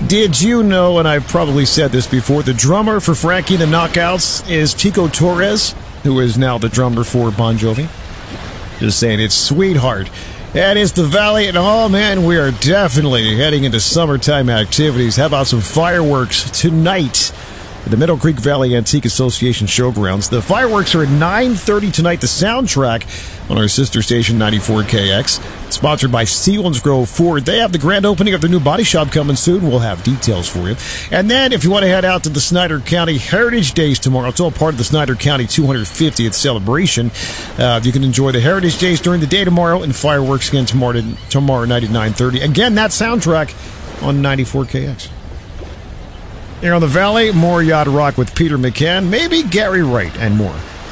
Did you know, and I've probably said this before, the drummer for Frankie the Knockouts is Chico Torres, who is now the drummer for Bon Jovi? Just saying, it's Sweetheart. That is the Valley, and oh man, we are definitely heading into summertime activities. How about some fireworks tonight at the Meadow Creek Valley Antique Association Showgrounds? The fireworks are at 9:30 tonight. The soundtrack on our sister station 94KX. Sponsored by Selinsgrove Ford. They have the grand opening of their new body shop coming soon. We'll have details for you. And then if you want to head out to the Snyder County Heritage Days tomorrow, it's all part of the Snyder County 250th celebration. You can enjoy the Heritage Days during the day tomorrow and fireworks again tomorrow night at 9:30. Again, that soundtrack on 94KX. Here on the Valley, more Yacht Rock with Peter McCann, maybe Gary Wright, and more.